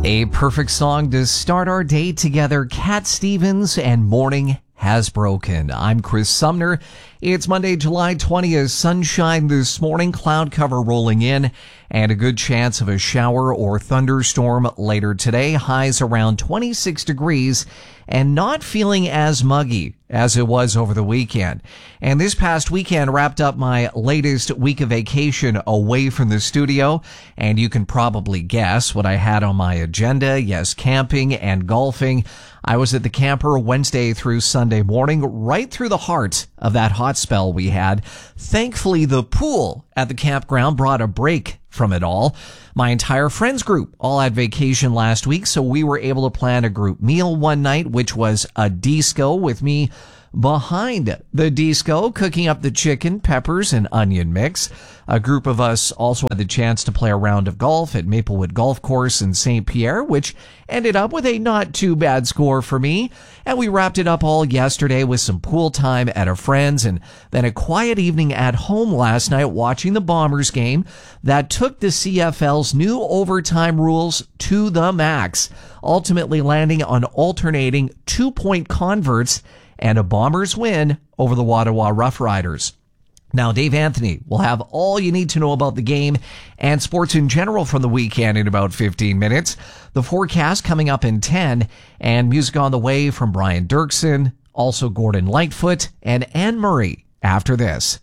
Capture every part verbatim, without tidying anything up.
A perfect song to start our day together. Cat Stevens and Morning Has Broken. I'm Chris Sumner. It's Monday, July twentieth. Sunshine this morning, cloud cover rolling in, and a good chance of a shower or thunderstorm later today. Highs around twenty-six degrees and not feeling as muggy as it was over the weekend. And this past weekend wrapped up my latest week of vacation away from the studio. And you can probably guess what I had on my agenda. Yes, camping and golfing. I was at the camper Wednesday through Sunday morning, right through the heart of that hot spell we had. Thankfully, the pool at the campground brought a break from it all. My entire friends group all had vacation last week, so we were able to plan a group meal one night, which was a disco with me behind the disco, cooking up the chicken, peppers, and onion mix. A group of us also had the chance to play a round of golf at Maplewood Golf Course in Saint Pierre, which ended up with a not too bad score for me. And we wrapped it up all yesterday with some pool time at a friend's, and then a quiet evening at home last night watching the Bombers game that took the C F L's new overtime rules to the max, ultimately landing on alternating two-point converts and a Bombers win over the Ottawa Rough Riders. Now, Dave Anthony will have all you need to know about the game and sports in general from the weekend in about fifteen minutes. The forecast coming up in ten, and music on the way from Brian Dirksen, also Gordon Lightfoot and Anne Murray after this.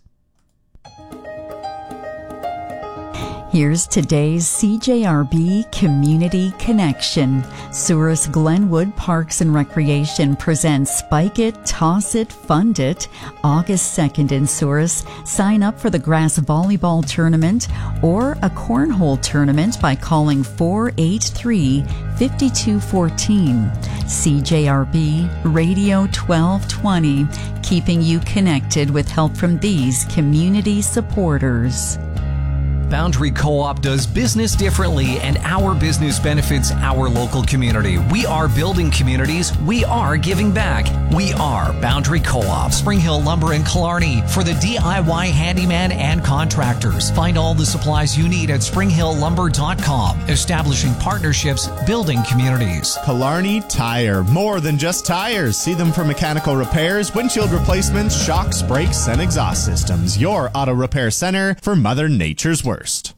Here's today's C J R B Community Connection. Souris Glenwood Parks and Recreation presents Spike It, Toss It, Fund It. August second in Souris. Sign up for the grass volleyball tournament or a cornhole tournament by calling four eight three, five two one four. C J R B Radio twelve twenty, keeping you connected with help from these community supporters. Boundary Co-op does business differently, and our business benefits our local community. We are building communities. We are giving back. We are Boundary Co-op, Spring Hill Lumber and Killarney for the D I Y handyman and contractors. Find all the supplies you need at spring hill lumber dot com. Establishing partnerships, building communities. Killarney Tire, more than just tires. See them for mechanical repairs, windshield replacements, shocks, brakes, and exhaust systems. Your auto repair center for Mother Nature's worst.